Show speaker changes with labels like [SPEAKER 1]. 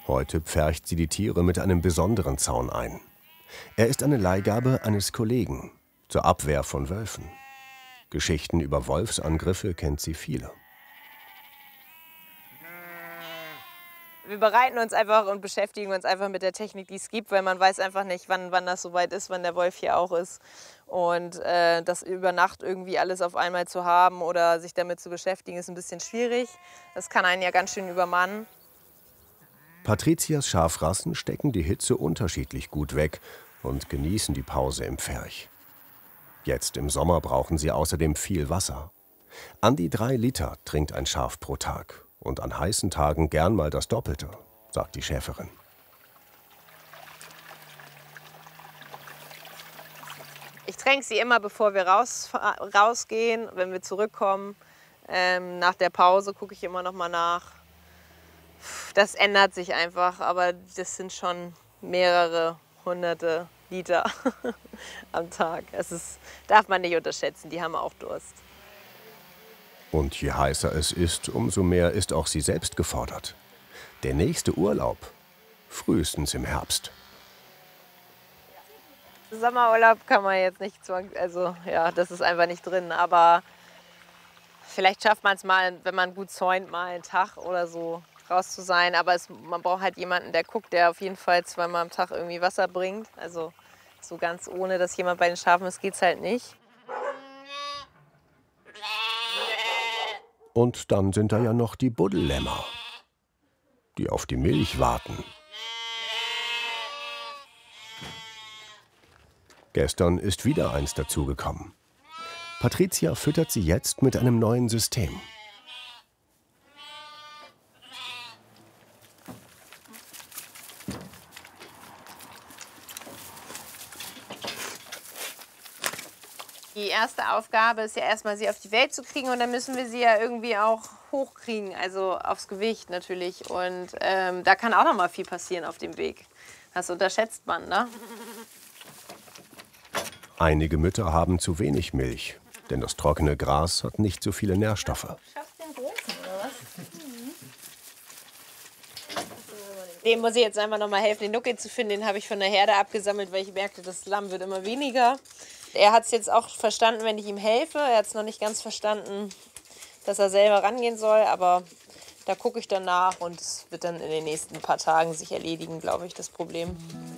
[SPEAKER 1] Heute pfercht sie die Tiere mit einem besonderen Zaun ein. Er ist eine Leihgabe eines Kollegen zur Abwehr von Wölfen. Geschichten über Wolfsangriffe kennt sie viele.
[SPEAKER 2] Wir bereiten uns einfach und beschäftigen uns einfach mit der Technik, die es gibt, weil man weiß einfach nicht, wann das soweit ist, wann der Wolf hier auch ist. Und das über Nacht irgendwie alles auf einmal zu haben oder sich damit zu beschäftigen, ist ein bisschen schwierig. Das kann einen ja ganz schön übermannen.
[SPEAKER 1] Patrizias Schafrassen stecken die Hitze unterschiedlich gut weg und genießen die Pause im Pferch. Jetzt im Sommer brauchen sie außerdem viel Wasser. An die 3 Liter trinkt ein Schaf pro Tag und an heißen Tagen gern mal das Doppelte, sagt die Schäferin.
[SPEAKER 2] Ich tränke sie immer, bevor wir rausgehen, wenn wir zurückkommen. Nach der Pause gucke ich immer noch mal nach. Das ändert sich einfach, aber das sind schon mehrere hunderte Liter am Tag. Darf man nicht unterschätzen, die haben auch Durst.
[SPEAKER 1] Und je heißer es ist, umso mehr ist auch sie selbst gefordert. Der nächste Urlaub, frühestens im Herbst.
[SPEAKER 2] Sommerurlaub kann man jetzt nicht also ja, das ist einfach nicht drin. Aber vielleicht schafft man es mal, wenn man gut zäunt, mal einen Tag oder so raus zu sein. Aber man braucht halt jemanden, der guckt, der auf jeden Fall 2-mal am Tag irgendwie Wasser bringt. Also so ganz ohne, dass jemand bei den Schafen ist, geht's halt nicht.
[SPEAKER 1] Und dann sind da ja noch die Buddellämmer, die auf die Milch warten. Gestern ist wieder eins dazugekommen. Patricia füttert sie jetzt mit einem neuen System.
[SPEAKER 2] Die erste Aufgabe ist ja erstmal, sie auf die Welt zu kriegen und dann müssen wir sie ja irgendwie auch hochkriegen, also aufs Gewicht natürlich. Und da kann auch noch mal viel passieren auf dem Weg. Das unterschätzt man, ne?
[SPEAKER 1] Einige Mütter haben zu wenig Milch, denn das trockene Gras hat nicht so viele Nährstoffe.
[SPEAKER 2] Schaffst du den großen, oder was? Dem muss ich jetzt einfach noch mal helfen, den Nuckel zu finden. Den habe ich von der Herde abgesammelt, weil ich merkte, das Lamm wird immer weniger. Er hat es jetzt auch verstanden, wenn ich ihm helfe. Er hat es noch nicht ganz verstanden, dass er selber rangehen soll. Aber da gucke ich dann nach und es wird dann in den nächsten paar Tagen sich erledigen, glaube ich, das Problem.